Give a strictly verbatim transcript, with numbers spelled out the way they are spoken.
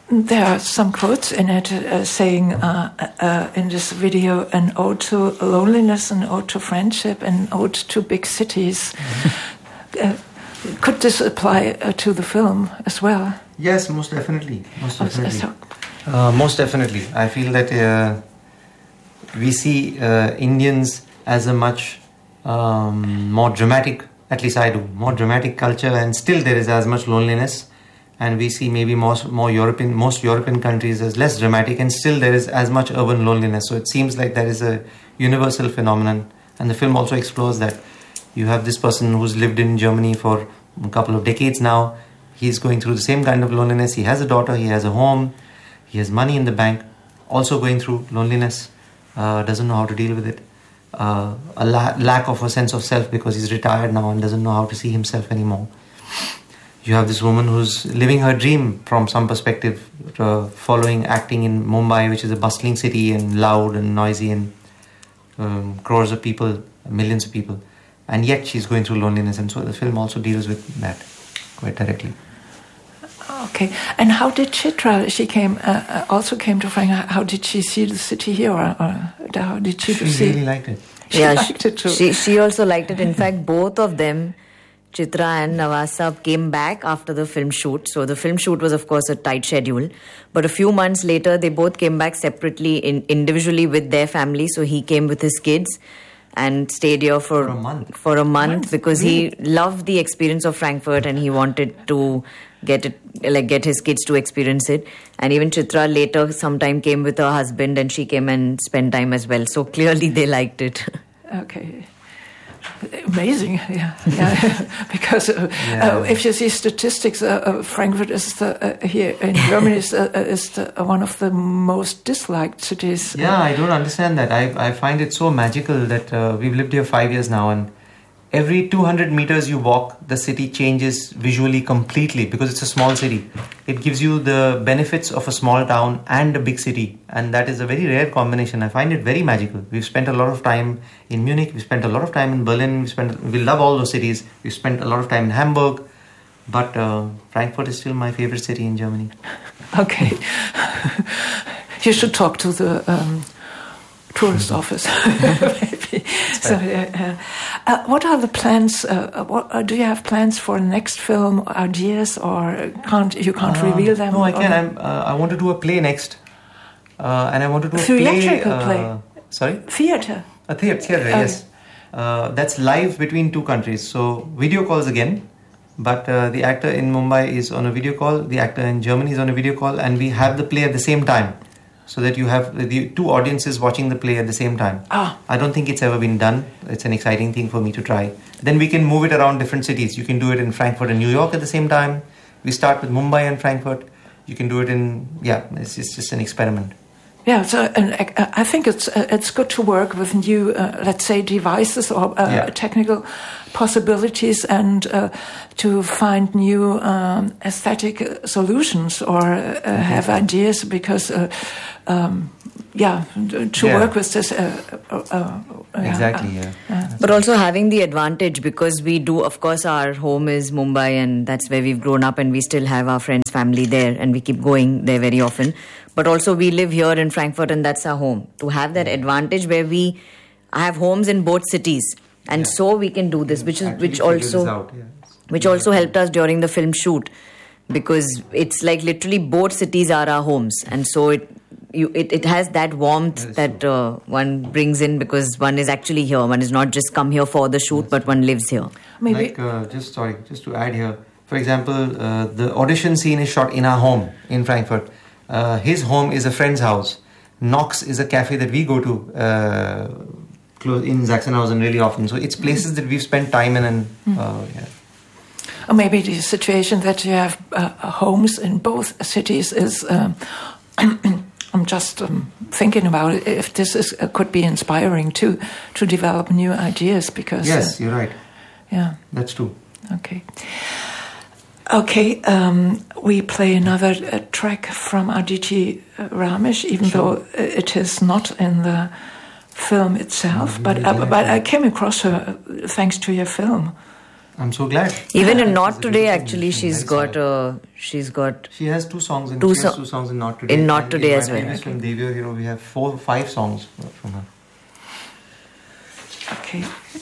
there are some quotes in it uh, saying uh, uh, in this video, an ode to loneliness, an ode to friendship, an ode to big cities. Mm-hmm. uh, could this apply uh, to the film as well? Yes, most definitely. Most definitely. Oh, so, uh, most definitely. I feel that uh, we see uh, Indians as a much um, more dramatic, at least I do, more dramatic culture, and still there is as much loneliness. And we see maybe most more European, most European countries as less dramatic, and still there is as much urban loneliness. So it seems like there is a universal phenomenon, and the film also explores that. You have this person who's lived in Germany for a couple of decades now. He's going through the same kind of loneliness. He has a daughter, he has a home, he has money in the bank, also going through loneliness, uh, doesn't know how to deal with it. Uh, a la- lack of a sense of self because he's retired now and doesn't know how to see himself anymore. You have this woman who's living her dream from some perspective, uh, following acting in Mumbai, which is a bustling city and loud and noisy and um, crores of people, millions of people. And yet she's going through loneliness, and so the film also deals with that quite directly. Okay, and how did Chitra? She came uh, also came to Frankfurt. How did she see the city here, or, or how did she? She see? really liked it. She yeah, liked she, it too. She she also liked it. In fact, both of them, Chitra and Nawaz, came back after the film shoot. So the film shoot was, of course, a tight schedule. But a few months later, they both came back separately, in, individually with their family. So he came with his kids and stayed here for, for a month, for a month month? because really? he loved the experience of Frankfurt and he wanted to get it, like get his kids to experience it. And even Chitra later sometime came with her husband and she came and spent time as well. So clearly they liked it. Okay. Amazing, yeah, yeah. Because uh, yeah. uh, if you see statistics, uh, uh, Frankfurt is the, uh, here in Germany is, uh, is the, uh, one of the most disliked cities. Yeah, I don't understand that. I I find it so magical that uh, we've lived here five years now, and every two hundred meters you walk, the city changes visually completely because it's a small city. It gives you the benefits of a small town and a big city, and that is a very rare combination. I find it very magical. We've spent a lot of time in Munich, we've spent a lot of time in Berlin, we spent we love all those cities. We've spent a lot of time in Hamburg, but uh, Frankfurt is still my favorite city in Germany. Okay. You should talk to the um, tourist office, maybe. So, uh, uh, what are the plans? Uh, what, uh, do you have plans for next film, ideas, or can't you can't uh, reveal them? No, I can. I'm, uh, I want to do a play next, uh, and I want to do a theatrical play. play. Uh, sorry, theater. A theater, theater. Uh, yes, uh, that's live between two countries. So video calls again, but uh, the actor in Mumbai is on a video call. The actor in Germany is on a video call, and we have the play at the same time. So that you have the two audiences watching the play at the same time. Ah. I don't think it's ever been done. It's an exciting thing for me to try. Then we can move it around different cities. You can do it in Frankfurt and New York at the same time. We start with Mumbai and Frankfurt. You can do it in, yeah, it's, it's just an experiment. Yeah, so and uh, I think it's uh, it's good to work with new, uh, let's say, devices or uh, yeah. technical possibilities, and uh, to find new um, aesthetic solutions or uh, mm-hmm. have ideas. Because, uh, um, yeah, to yeah. work with this. Uh, uh, uh, exactly. Yeah. yeah. Uh, but also having the advantage, because we do, of course, our home is Mumbai and that's where we've grown up, and we still have our friends' family there, and we keep going there very often. But also we live here in Frankfurt and that's our home. To have that advantage where we have homes in both cities, and yeah. so we can do this, which is Actually which also out, yeah. which also helped us during the film shoot, because it's like literally both cities are our homes, and so it you it, it has that warmth that, that uh, one brings in, because one is actually here. One is not just come here for the shoot, but one lives here. Maybe like uh, just sorry, just to add here. For example, uh, the audition scene is shot in our home in Frankfurt. Uh, his home is a friend's house. Knox is a cafe that we go to uh, close in Sachsenhausen really often. So it's places that we've spent time in, and uh, yeah. Or maybe the situation that you have uh, homes in both cities is. Um, I'm just um, thinking about it. If this is uh, could be inspiring to to develop new ideas, because yes, uh, you're right. Yeah, that's true. Okay. Okay, um, we play another uh, track from Aditi uh, Ramesh, even sure. though it is not in the film itself. No, but uh, but I came across her thanks to your film. I'm so glad. Even in She's Not a Today, beautiful actually, musician, she's very got solid. uh, she's got She has two songs in Two she has so- two songs in Not Today. in Not And Today in as my well. previous film, Devio Hero, we have four, five songs from her. Okay.